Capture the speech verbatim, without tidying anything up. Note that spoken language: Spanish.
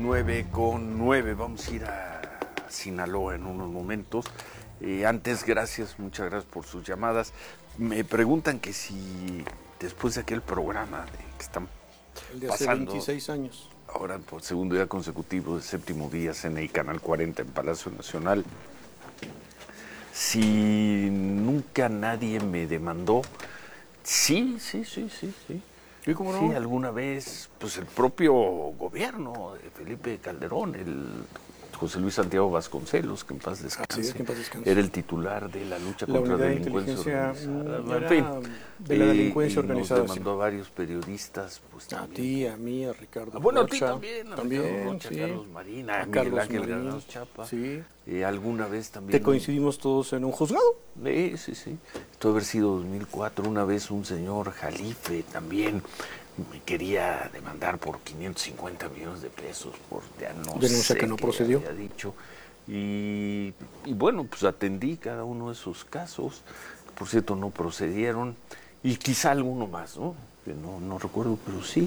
nueve con nueve. Vamos a ir a Sinaloa en unos momentos. Eh, antes, gracias, muchas gracias por sus llamadas. Me preguntan que si después de aquel programa de, que están el de pasando, hace veintiséis años, ahora por segundo día consecutivo, de séptimo día, C N I Canal cuarenta en Palacio Nacional, si nunca nadie me demandó. Sí, sí, sí, sí, sí. ¿Y cómo no? Sí, alguna vez, pues el propio gobierno de Felipe Calderón, el José Luis Santiago Vasconcelos, que en paz descanse, Así es, que en paz descanse. era el titular de la lucha la contra la unidad de delincuencia inteligencia organizada. era En fin, de la delincuencia y, organizada. Y nos demandó Sí. a varios periodistas. Pues, A también. ti, a mí, a Ricardo Ah, bueno, Rocha, a ti también, a también, Ricardo Rocha, sí. a Carlos Marín, a, a Miguel Carlos Ángel Marín, Granados Chapa. sí. Eh, alguna vez también... Te coincidimos todos en un juzgado. Sí, sí, sí. Esto debe haber sido dos mil cuatro. Una vez un señor Jalife también me quería demandar por quinientos cincuenta millones de pesos por ya no Denuncia sé que no qué procedió. había dicho. Y, y bueno, pues atendí cada uno de esos casos, que por cierto no procedieron, y quizá alguno más, ¿no? Que no, no recuerdo, pero sí.